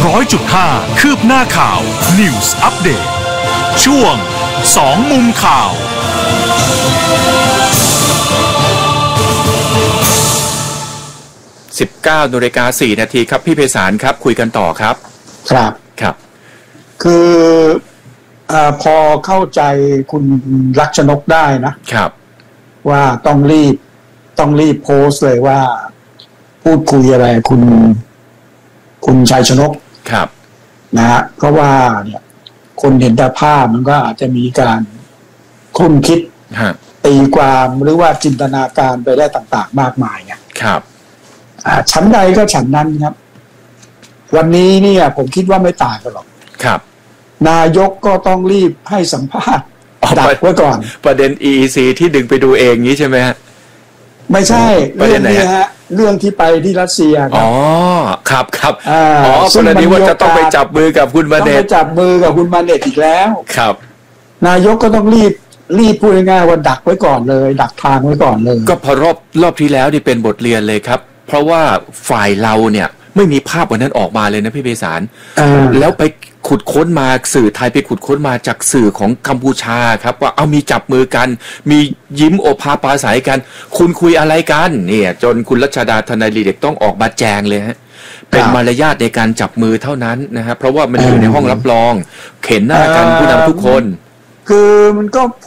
100.5 คืบหน้าข่าว News Update ช่วง2มุมข่าว 19:04 น.ครับพี่ไพศาลครับคุยกันต่อครับครับคือพอเข้าใจคุณลักษณกได้นะครับว่าต้องรีบโพสต์เลยว่าพูดคุยอะไรคุณชัยชนกครับนะฮะเพราะว่าเนี่ยคนเห็นแต่ภาพมันก็อาจจะมีการคุ้นคิดตีความหรือว่าจินตนาการไปได้ต่างๆมากมายไงครับชั้นใดก็ชั้นนั้นครับวันนี้เนี่ยผมคิดว่าไม่ต่างกันหรอกครับนายกก็ต้องรีบให้สัมภาษณ์ดักไว้ก่อนประเด็น EEC ที่ดึงไปดูเองนี้ใช่ไหมฮะไม่ใช่เรื่องนี้ฮะเรื่องที่ไปที่รัสเซียอ๋อครับกรณีว่าจะต้องไปจับมือกับคุณมาเนตต้องไปจับมือกับคุณมาเนตอีกแล้วครับนายกก็ต้องรีบพูดง่ายๆว่าดักไว้ก่อนเลยดักทางไว้ก่อนเลยก็พอรอบที่แล้วนี่เป็นบทเรียนเลยครับเพราะว่าฝ่ายเราเนี่ยไม่มีภาพวันนั้นออกมาเลยนะพี่ไพศาลแล้วไปขุดค้นมาสื่อไทยไปขุดค้นมาจากสื่อของกัมพูชาครับว่าเอามีจับมือกันมียิ้มโอภาปราศัยกันคุณคุยอะไรกันเนี่ยจนคุณรัชดาธนายลีเด็กต้องออกมาแจงเลยฮะเป็นมารยาทในการจับมือเท่านั้นนะฮะเพราะว่ามันอยู่ในห้องรับรองเห็นหน้ากันผู้นำทุกคนคือมันก็